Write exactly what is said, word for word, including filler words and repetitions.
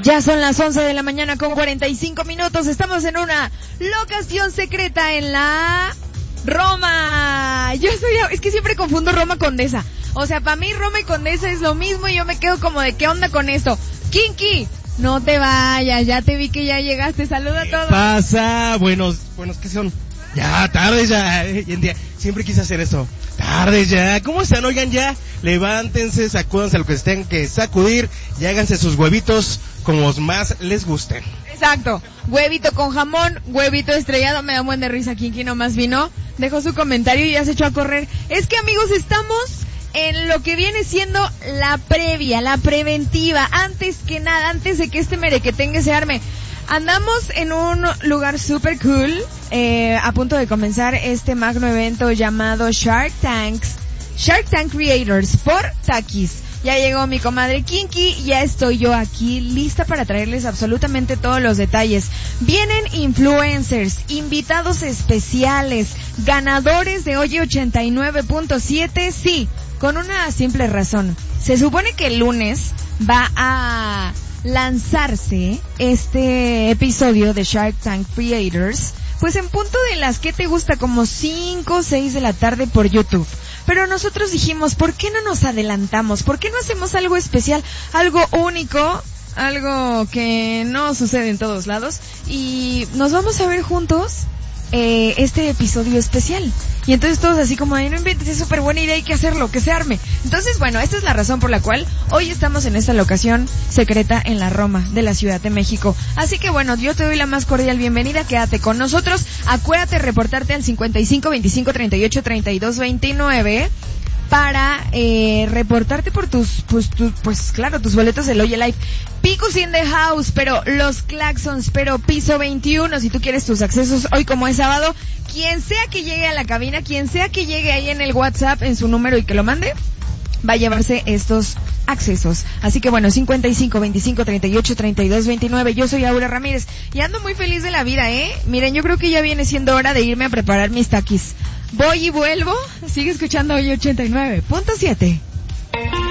Ya son las once de la mañana con cuarenta y cinco minutos. Estamos en una locación secreta en la Roma. Yo soy, es que siempre confundo Roma Condesa. O sea, para mí Roma y Condesa es lo mismo y yo me quedo como de ¿qué onda con esto? Kinky, no te vayas, ya te vi que ya llegaste. Saluda a todos. ¿Qué pasa? Buenos, buenos, ¿qué son? Ya, tarde ya. Hoy en día, siempre quise hacer eso. Tarde ya. ¿Cómo están? Oigan ya. Levántense, sacúdanse lo que estén que sacudir y háganse sus huevitos como más les gusten. Exacto. Huevito con jamón, huevito estrellado. Me da un buen de risa. Kinky nomás vino, dejó su comentario y ya se echó a correr. Es que, amigos, estamos en lo que viene siendo la previa, la preventiva. Antes que nada, antes de que este merequetengue se arme. Andamos en un lugar super cool, eh, a punto de comenzar este magno evento llamado Shark Tanks, Shark Tank Creators por Takis. Ya llegó mi comadre Kinky, ya estoy yo aquí lista para traerles absolutamente todos los detalles. Vienen influencers, invitados especiales, ganadores de Oye ochenta y nueve punto siete, sí, con una simple razón. Se supone que el lunes va a lanzarse este episodio de Shark Tank Creators, pues en punto de las que te gusta, como cinco o seis de la tarde por YouTube. Pero nosotros dijimos, ¿por qué no nos adelantamos? ¿Por qué no hacemos algo especial, algo único, algo que no sucede en todos lados? Y nos vamos a ver juntos eh, este episodio especial. Y entonces todos así como, ay, no inventes, es súper buena idea, hay que hacerlo, que se arme. Entonces, bueno, esta es la razón por la cual hoy estamos en esta locación secreta en la Roma de la Ciudad de México. Así que bueno, yo te doy la más cordial bienvenida, quédate con nosotros. Acuérdate de reportarte al cincuenta y cinco, veinticinco, treinta y ocho, treinta y dos, veintinueve para eh, reportarte por tus, pues, tu, pues claro, tus boletos del Oye Live. Picos in the house, pero los claxons, pero piso veintiuno, si tú quieres tus accesos hoy como es sábado. Quien sea que llegue a la cabina, quien sea que llegue ahí en el WhatsApp en su número y que lo mande, va a llevarse estos accesos. Así que bueno, cincuenta y cinco, veinticinco, treinta y ocho, treinta y dos, veintinueve. Yo soy Aura Ramírez y ando muy feliz de la vida, ¿eh? Miren, yo creo que ya viene siendo hora de irme a preparar mis taquis. Voy y vuelvo. Sigue escuchando Hoy ochenta y nueve punto siete.